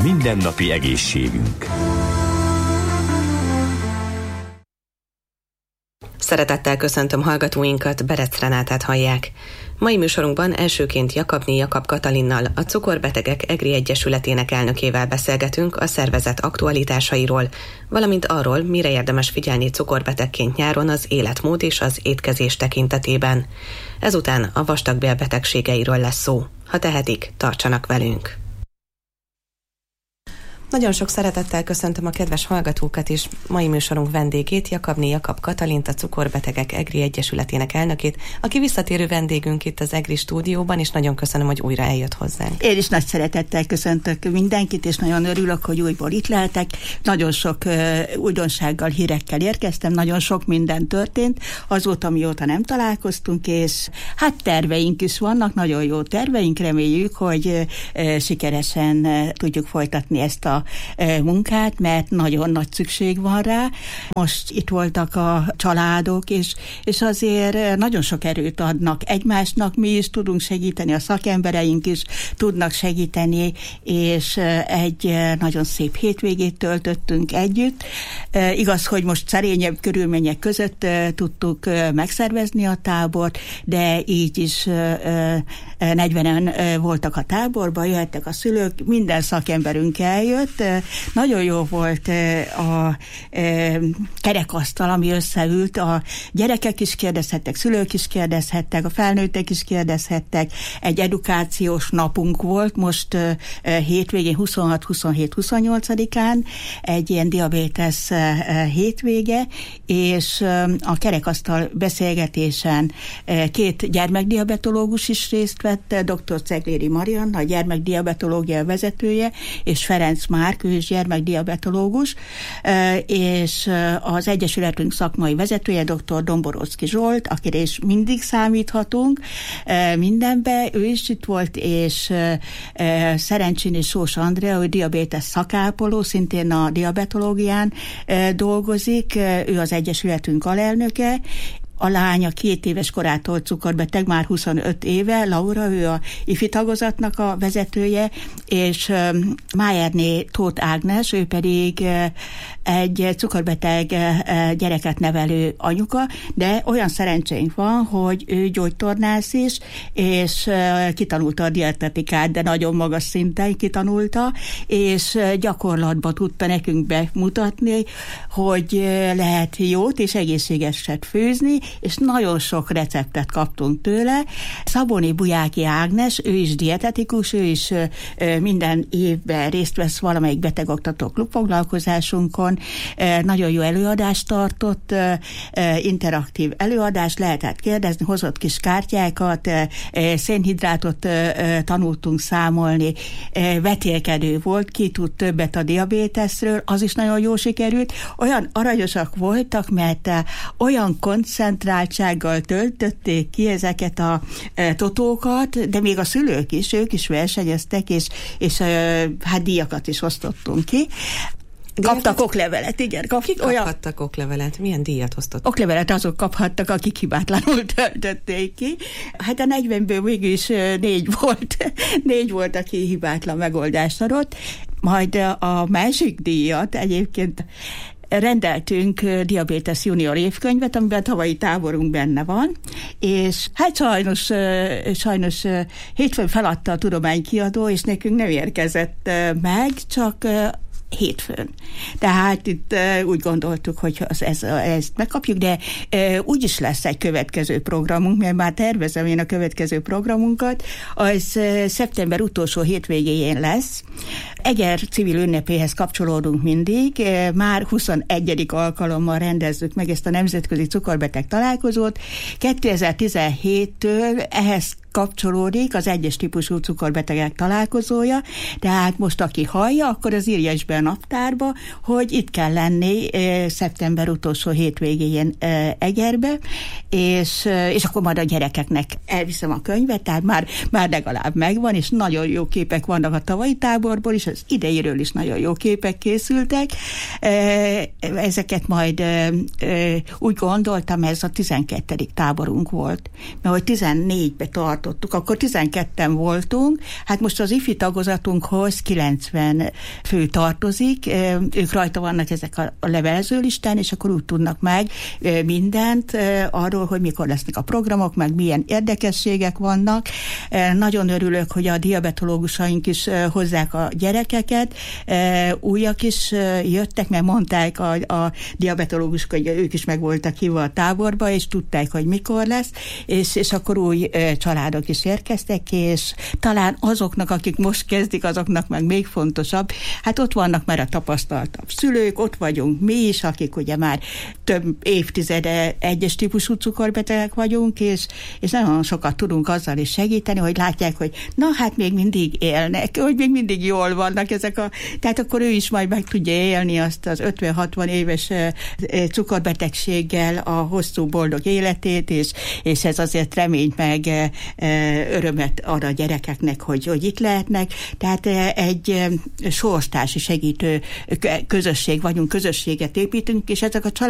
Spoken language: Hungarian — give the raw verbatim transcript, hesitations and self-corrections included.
mindennapi egészségünk. Szeretettel köszöntöm hallgatóinkat, Berec Renátát hallják. Mai műsorunkban elsőként Jakabné Jakab Katalinnal, a Cukorbetegek EGRI Egyesületének elnökével beszélgetünk a szervezet aktualitásairól, valamint arról, mire érdemes figyelni cukorbetegként nyáron az életmód és az étkezés tekintetében. Ezután a vastagbél betegségeiről lesz szó. Ha tehetik, tartsanak velünk! Nagyon sok szeretettel köszöntöm a kedves hallgatókat és mai műsorunk vendégét, Jakabné Jakab Katalint, a Cukorbetegek EGRI Egyesületének elnökét, aki visszatérő vendégünk itt az EGRI stúdióban, és nagyon köszönöm, hogy újra eljött hozzánk. Én is nagy szeretettel köszöntök mindenkit, és nagyon örülök, hogy újból itt lehetek. Nagyon sok uh, újdonsággal, hírekkel érkeztem, nagyon sok minden történt azóta, mióta nem találkoztunk, és hát terveink is vannak, nagyon jó terveink, reméljük, hogy uh, sikeresen uh, tudjuk folytatni ezt a munkát, mert nagyon nagy szükség van rá. Most itt voltak a családok, és, és azért nagyon sok erőt adnak egymásnak, mi is tudunk segíteni, a szakembereink is tudnak segíteni, és egy nagyon szép hétvégét töltöttünk együtt. Igaz, hogy most szerényebb körülmények között tudtuk megszervezni a tábort, de így is negyvenen voltak a táborban, jöhettek a szülők, minden szakemberünk eljött. Nagyon jó volt a kerekasztal, ami összeült, a gyerekek is kérdezhettek, szülők is kérdezhettek, a felnőttek is kérdezhettek. Egy edukációs napunk volt most hétvégén, huszonhat, huszonhét, huszonnyolcadikán, egy ilyen diabétesz hétvége, és a kerekasztal beszélgetésen két gyermekdiabetológus is részt vett, dr. Cegléri Marianna, a gyermekdiabetológia vezetője, és Ferenc Márk, ő is gyermekdiabetológus, és az Egyesületünk szakmai vezetője, dr. Domborowski Zsolt, akire is mindig számíthatunk mindenbe, ő is itt volt, és Szerencsini Sós Andrea, ő diabétes szakápoló, szintén a diabetológián dolgozik, ő az Egyesületünk alelnöke. A lánya két éves korától cukorbeteg, már huszonöt éve, Laura, ő a ifi tagozatnak a vezetője, és Májerné Tóth Ágnes, ő pedig egy cukorbeteg gyereket nevelő anyuka, de olyan szerencsénk van, hogy ő gyógytornász is, és kitanulta a dietetikát, de nagyon magas szinten kitanulta, és gyakorlatban tudta nekünk bemutatni, hogy lehet jót és egészségeset főzni, és nagyon sok receptet kaptunk tőle. Szabóni Bujáki Ágnes, ő is dietetikus, ő is minden évben részt vesz valamelyik betegoktató klubfoglalkozásunkon, nagyon jó előadást tartott, interaktív előadást, lehetett kérdezni, hozott kis kártyákat, szénhidrátot tanultunk számolni, vetélkedő volt, ki tud többet a diabéteszről, az is nagyon jó sikerült. Olyan aranyosak voltak, mert olyan koncentráltsággal töltötték ki ezeket a totókat, de még a szülők is, ők is versenyeztek, és, és hát díjakat is osztottunk ki. Kaptak oklevelet, igen. Kap, Kik olyan... kaphattak oklevelet? Milyen díjat hoztottak? Oklevelet azok kaphattak, akik hibátlanul töltötték ki. Hát a negyvenből mégis négy volt, négy volt, aki hibátlan megoldást adott. Majd a másik díjat egyébként rendeltünk diabétesz junior évkönyvet, amiben a tavalyi táborunk benne van, és hát sajnos, sajnos hétfőn feladta a tudománykiadó, és nekünk nem érkezett meg, csak hétfőn. Tehát itt uh, úgy gondoltuk, hogy az, ez, ezt megkapjuk, de uh, úgyis lesz egy következő programunk, mert már tervezem én a következő programunkat, az uh, szeptember utolsó hétvégéjén lesz. Eger civil ünnepéhez kapcsolódunk mindig, uh, már huszonegyedik alkalommal rendezzük meg ezt a nemzetközi cukorbeteg találkozót. kétezer-tizenhéttől ehhez kapcsolódik az egyes típusú cukorbetegek találkozója, tehát most aki hallja, akkor az írja is be a naptárba, hogy itt kell lenni e, szeptember utolsó hétvégén e, Egerbe, és, e, és akkor majd a gyerekeknek elviszem a könyvet, tehát már, már legalább megvan, és nagyon jó képek vannak a tavalyi táborból is, az ideiről is nagyon jó képek készültek. E, ezeket majd e, e, úgy gondoltam, ez a tizenkettedik táborunk volt, mert hogy tizennégybe tart tartottuk. Akkor tizenketten voltunk, hát most az ifi tagozatunkhoz kilencven fő tartozik, ők rajta vannak ezek a levelezőlistán, és akkor úgy tudnak meg mindent arról, hogy mikor lesznek a programok, meg milyen érdekességek vannak. Nagyon örülök, hogy a diabetológusaink is hozzák a gyerekeket, újak is jöttek, mert mondták a, a diabetológusok, hogy ők is meg voltak hívva a táborba, és tudták, hogy mikor lesz, és, és akkor új családok is érkeztek, és talán azoknak, akik most kezdik, azoknak meg még fontosabb, hát ott vannak már a tapasztaltabb szülők, ott vagyunk mi is, akik ugye már több évtizede egyes típusú cukorbetegek vagyunk, és, és nagyon sokat tudunk azzal is segíteni, hogy látják, hogy na hát még mindig élnek, hogy még mindig jól vannak ezek a... Tehát akkor ő is majd meg tudja élni azt az ötven-hatvan éves cukorbetegséggel a hosszú boldog életét, és, és ez azért reményt meg örömet ad a gyerekeknek, hogy, hogy itt lehetnek. Tehát egy sorstársi segítő közösség vagyunk, közösséget építünk, és ezek a családok